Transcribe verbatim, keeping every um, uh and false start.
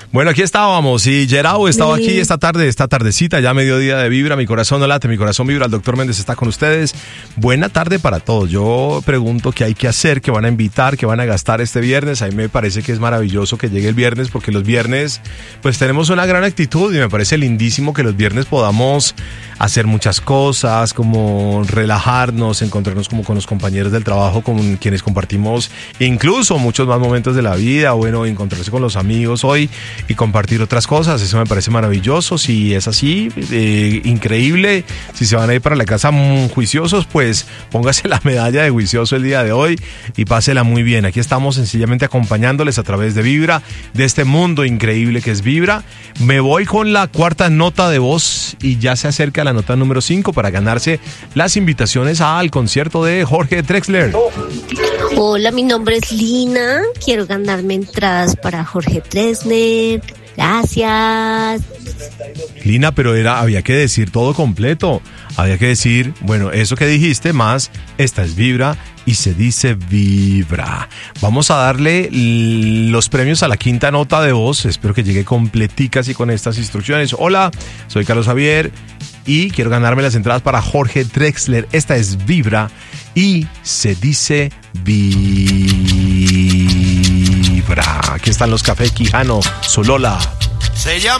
Bueno, aquí estábamos y Gerao estaba aquí esta tarde, esta tardecita, ya mediodía de Vibra. Mi corazón no late, mi corazón vibra. El doctor Méndez está con ustedes. Buena tarde para todos. Yo pregunto qué hay que hacer, qué van a invitar, qué van a gastar este viernes. A mí me parece que es maravilloso que llegue el viernes porque los viernes pues tenemos una gran actitud y me parece lindísimo que los viernes podamos hacer muchas cosas, como relajarnos, encontrarnos como con los compañeros del trabajo con quienes compartimos incluso muchos más momentos de la vida, bueno, encontrarse con los amigos hoy y compartir otras cosas. Eso me parece maravilloso. Si es así, eh, increíble. Si se van a ir para la casa muy juiciosos, pues póngase la medalla de juicioso el día de hoy y pásela muy bien. Aquí estamos sencillamente acompañándoles a través de Vibra, de este mundo increíble que es Vibra. Me voy con la cuarta nota de voz y ya se acerca la nota número cinco para ganarse las invitaciones al concierto de Jorge Drexler. Hola, mi nombre es Lina. Quiero ganarme entradas para Jorge Drexler. Gracias. Lina, pero era, había que decir todo completo. Había que decir, bueno, eso que dijiste más, esta es Vibra y se dice Vibra. Vamos a darle los premios a la quinta nota de voz. Espero que llegue completica así con estas instrucciones. Hola, soy Carlos Javier y quiero ganarme las entradas para Jorge Drexler. Esta es Vibra y se dice Vibra. Aquí están los Café Quijano, Solola. Se llama